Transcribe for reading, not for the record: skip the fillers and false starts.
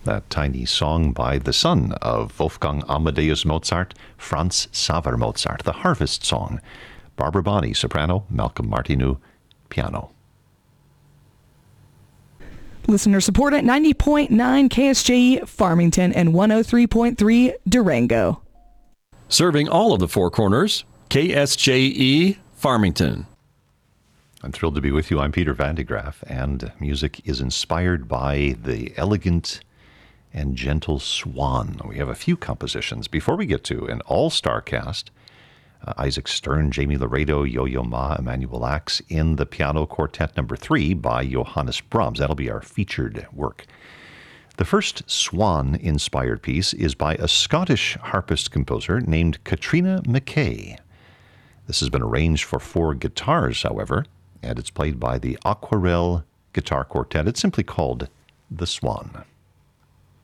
that tiny song by the son of Wolfgang Amadeus Mozart, Franz Xaver Mozart, the Harvest Song. Barbara Bonney, soprano, Malcolm Martineau, piano. Listener support at 90.9 KSJE Farmington and 103.3 Durango. Serving all of the Four Corners, KSJE Farmington. I'm thrilled to be with you. I'm Peter Van de Graaff, and music is inspired by the elegant and gentle Swan. We have a few compositions. Before we get to an all-star cast, Isaac Stern, Jamie Laredo, Yo-Yo Ma, Emanuel Axe in the Piano Quartet No. 3 by Johannes Brahms. That'll be our featured work. The first Swan-inspired piece is by a Scottish harpist composer named Katrina McKay. This has been arranged for 4 guitars, however, and it's played by the Aquarelle Guitar Quartet. It's simply called The Swan.